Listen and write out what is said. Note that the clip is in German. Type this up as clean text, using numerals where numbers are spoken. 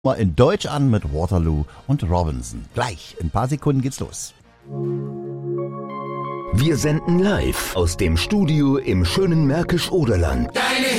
Mal in Deutsch an mit Waterloo und Robinson. Gleich, in ein paar Sekunden geht's los. Wir senden live aus dem Studio im schönen Märkisch-Oderland. Deine